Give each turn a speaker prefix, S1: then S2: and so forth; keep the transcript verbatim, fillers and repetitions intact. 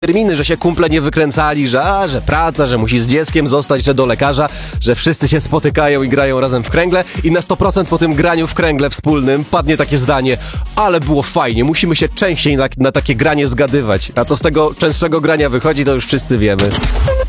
S1: terminy, że się kumple nie wykręcali, że, a, że praca, że musi z dzieckiem zostać, że do lekarza, że wszyscy się spotykają i grają razem w kręgle i na sto procent po tym graniu w kręgle wspólnym padnie takie zdanie: ale było fajnie, musimy się częściej na, na takie granie zgadywać. A co z tego częstszego grania wychodzi, to już wszyscy wiemy.